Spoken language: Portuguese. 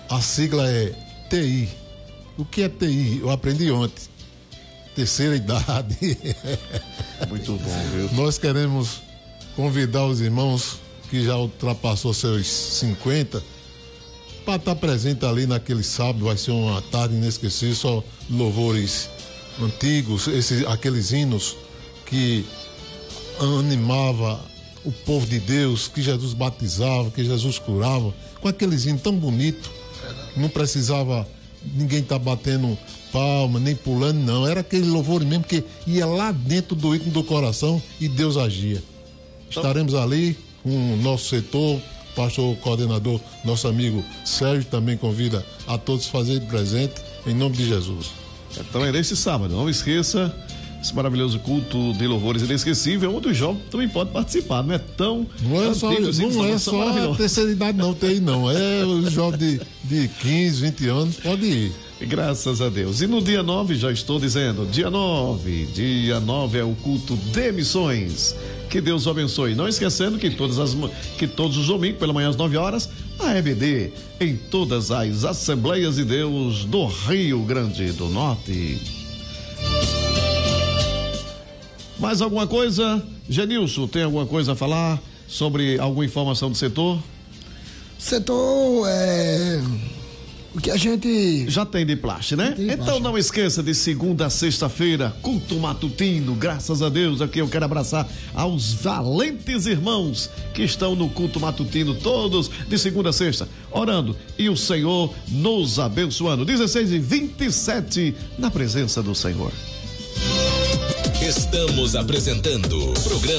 A sigla é TI. O que é TI? Eu aprendi ontem. Terceira idade. Muito bom, viu? Nós queremos convidar os irmãos que já ultrapassou seus 50 para estar presente ali naquele sábado. Vai ser uma tarde inesquecível, só louvores antigos, aqueles hinos que animava o povo de Deus, que Jesus batizava, que Jesus curava, com aqueles hinos tão bonitos. Não precisava ninguém estar batendo palma, nem pulando, não. Era aquele louvor mesmo que ia lá dentro do íntimo do coração e Deus agia. Estaremos ali com o nosso setor, pastor coordenador, nosso amigo Sérgio, também convida a todos a fazerem presente, em nome de Jesus. Então é nesse sábado, não esqueça esse maravilhoso culto de louvores inesquecível, onde o jovem também pode participar, não é tão não é só, não é só a terceira idade não, é o jovem de 15, 20 anos, pode ir. Graças a Deus. E no dia 9, já estou dizendo, dia 9 é o culto de missões. Que Deus o abençoe. Não esquecendo que todos os domingos, pela manhã às 9 horas, a EBD, em todas as Assembleias de Deus do Rio Grande do Norte. Mais alguma coisa? Genilson, tem alguma coisa a falar sobre alguma informação do setor? Setor, o que a gente... Já tem de plástico, né? Então não esqueça de segunda a sexta-feira, culto matutino, graças a Deus. Aqui eu quero abraçar aos valentes irmãos que estão no culto matutino, todos de segunda a sexta, orando e o Senhor nos abençoando. 16h27, na presença do Senhor. Estamos apresentando o programa